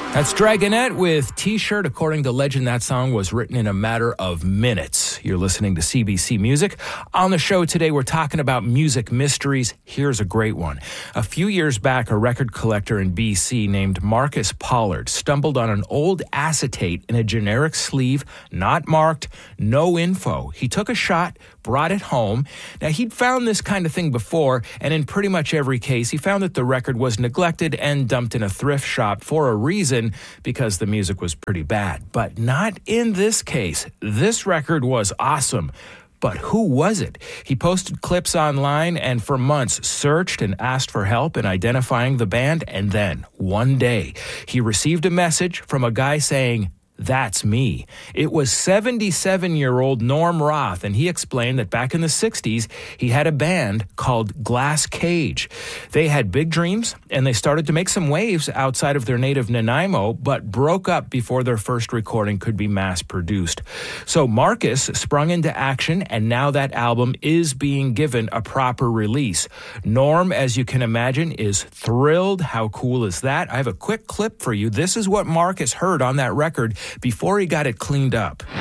That's Dragonette with T-shirt. According to legend, that song was written in a matter of minutes. You're listening to CBC Music. On the show today, we're talking about music mysteries. Here's a great one. A few years back, a record collector in BC named Marcus Pollard stumbled on an old acetate in a generic sleeve, not marked, no info. He took a shot, brought it home. Now, he'd found this kind of thing before, and in pretty much every case, he found that the record was neglected and dumped in a thrift shop for a reason, because the music was pretty bad. But not in this case. This record was awesome. But who was it? He posted clips online and for months searched and asked for help in identifying the band. And then, one day, he received a message from a guy saying, "That's me." It was 77-year-old Norm Roth, and he explained that back in the 60s, he had a band called Glass Cage. They had big dreams, and they started to make some waves outside of their native Nanaimo, but broke up before their first recording could be mass-produced. So Marcus sprung into action, and now that album is being given a proper release. Norm, as you can imagine, is thrilled. How cool is that? I have a quick clip for you. This is what Marcus heard on that record before he got it cleaned up.